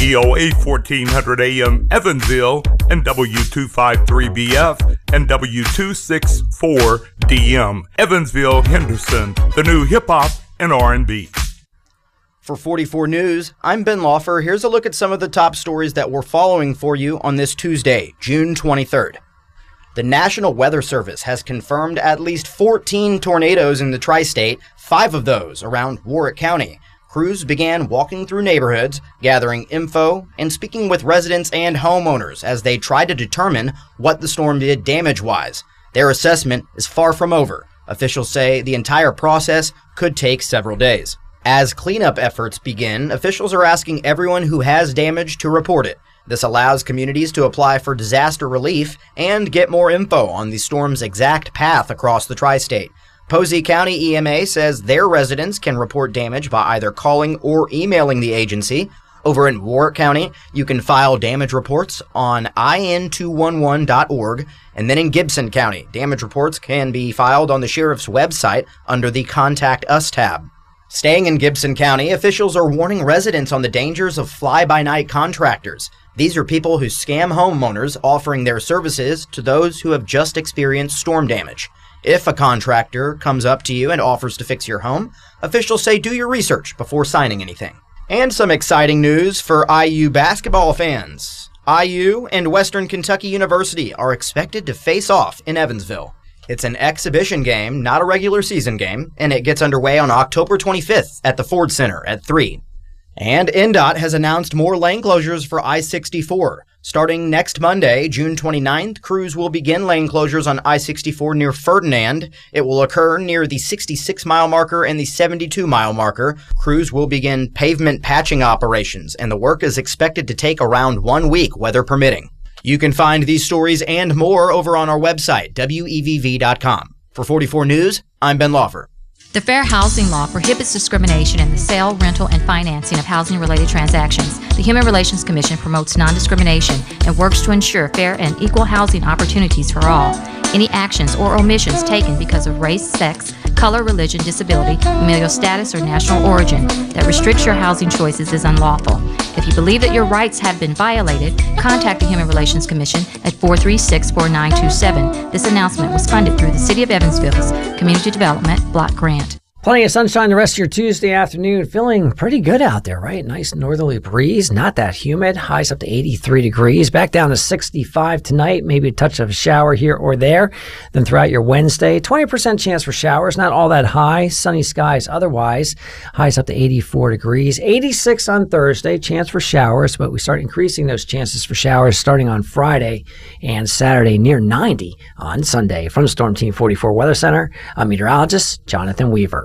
VOA 1400 AM Evansville and W253BF and W264DM Evansville, Henderson, the new hip-hop and R&B. For 44 News, I'm Ben Laufer. Here's a look at some of the top stories that we're following for you on this Tuesday, June 23rd. The National Weather Service has confirmed at least 14 tornadoes in the tri-state, 5 of those around Warwick County. Crews began walking through neighborhoods, gathering info, and speaking with residents and homeowners as they tried to determine what the storm did damage-wise. Their assessment is far from over. Officials say the entire process could take several days. As cleanup efforts begin, officials are asking everyone who has damage to report it. This allows communities to apply for disaster relief and get more info on the storm's exact path across the tri-state. Posey County EMA says their residents can report damage by either calling or emailing the agency. Over in Warwick County, you can file damage reports on in211.org. And then in Gibson County, damage reports can be filed on the sheriff's website under the Contact Us tab. Staying in Gibson County, officials are warning residents on the dangers of fly-by-night contractors. These are people who scam homeowners, offering their services to those who have just experienced storm damage. If a contractor comes up to you and offers to fix your home, officials say do your research before signing anything. And some exciting news for IU basketball fans. IU and Western Kentucky University are expected to face off in Evansville. It's an exhibition game, not a regular season game, and it gets underway on October 25th at the Ford Center at 3. And NDOT has announced more lane closures for I-64. Starting next Monday, June 29th, crews will begin lane closures on I-64 near Ferdinand. It will occur near the 66-mile marker and the 72-mile marker. Crews will begin pavement patching operations, and the work is expected to take around 1 week, weather permitting. You can find these stories and more over on our website, WEVV.com. For 44 News, I'm Ben Laufer. The Fair Housing Law prohibits discrimination in the sale, rental, and financing of housing-related transactions. The Human Relations Commission promotes non-discrimination and works to ensure fair and equal housing opportunities for all. Any actions or omissions taken because of race, sex, color, religion, disability, familial status, or national origin that restricts your housing choices is unlawful. If you believe that your rights have been violated, contact the Human Relations Commission at 436-4927. This announcement was funded through the City of Evansville's Community Development Block Grant. Plenty of sunshine the rest of your Tuesday afternoon. Feeling pretty good out there, right? Nice northerly breeze, not that humid. Highs up to 83 degrees. Back down to 65 tonight. Maybe a touch of a shower here or there. Then throughout your Wednesday, 20% chance for showers. Not all that high. Sunny skies otherwise. Highs up to 84 degrees. 86 on Thursday. Chance for showers, but we start increasing those chances for showers starting on Friday and Saturday, near 90 on Sunday. From the Storm Team 44 Weather Center, I'm meteorologist Jonathan Weaver.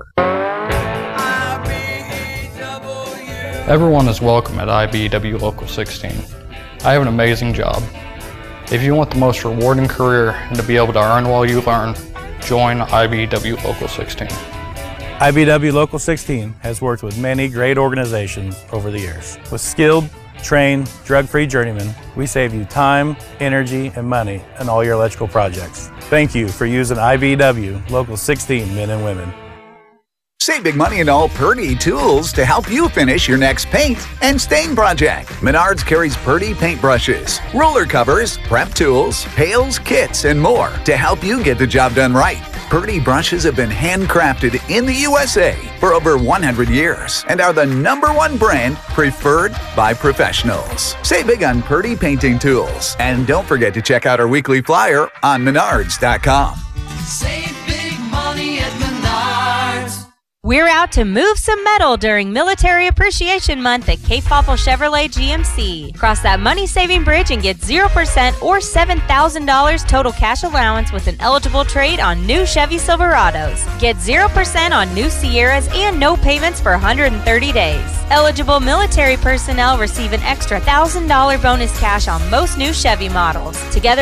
Everyone is welcome at IBEW Local 16. I have an amazing job. If you want the most rewarding career and to be able to earn while you learn, join IBEW Local 16. IBEW Local 16 has worked with many great organizations over the years. With skilled, trained, drug-free journeymen, we save you time, energy, and money in all your electrical projects. Thank you for using IBEW Local 16 men and women. Save big money in all Purdy tools to help you finish your next paint and stain project. Menards carries Purdy paintbrushes, roller covers, prep tools, pails, kits, and more to help you get the job done right. Purdy brushes have been handcrafted in the USA for over 100 years and are the #1 brand preferred by professionals. Save big on Purdy painting tools. And don't forget to check out our weekly flyer on Menards.com. Save big money at Menards. We're out to move some metal during Military Appreciation Month at Cape Popple Chevrolet GMC. Cross that money-saving bridge and get 0% or $7,000 total cash allowance with an eligible trade on new Chevy Silverados. Get 0% on new Sierras and no payments for 130 days. Eligible military personnel receive an extra $1,000 bonus cash on most new Chevy models. Together